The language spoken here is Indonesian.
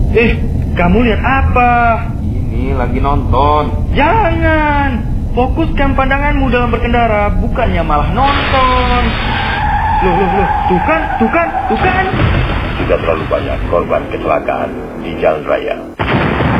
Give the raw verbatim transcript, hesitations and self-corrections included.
Eh, kamu lihat apa? Ini lagi nonton. Jangan. Fokuskan pandanganmu dalam berkendara, bukannya malah nonton. Loh, loh, loh. Tuh kan, tuh kan, tuh kan. Sudah terlalu banyak korban kecelakaan di jalan raya.